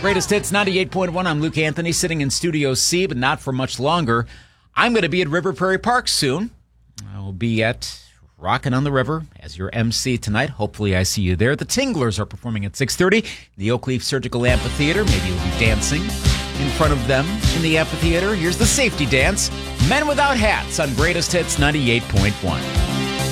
Greatest Hits 98.1. I'm Luke Anthony, sitting in Studio C, but not for much longer. I'm going to be at River Prairie Park soon. I will be at Rockin' on the River as your MC tonight. Hopefully I see you there. The Tinglers are performing at 6:30. The Oakleaf Surgical Amphitheater. Maybe you'll be dancing in front of them in the amphitheater. Here's the safety dance. Men Without Hats on Greatest Hits 98.1.